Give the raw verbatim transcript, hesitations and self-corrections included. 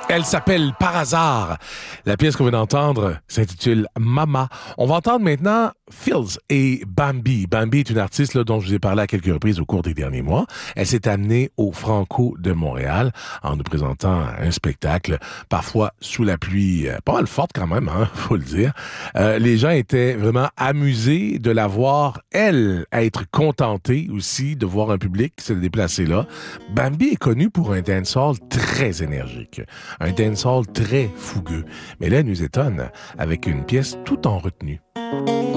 Elle s'appelle Par hasard. La pièce qu'on vient d'entendre s'intitule Mama. On va entendre maintenant Fields et Bambi. Bambi est une artiste là, dont je vous ai parlé à quelques reprises au cours des derniers mois. Elle s'est amenée au Franco de Montréal en nous présentant un spectacle, parfois sous la pluie, euh, pas mal forte quand même, hein, faut le dire. Euh, les gens étaient vraiment amusés de la voir, elle, être contentée aussi de voir un public se déplacer là. Bambi est connue pour un dancehall très énergique. Un dancehall très fougueux. Mais là, elle nous étonne avec une pièce tout en retenue.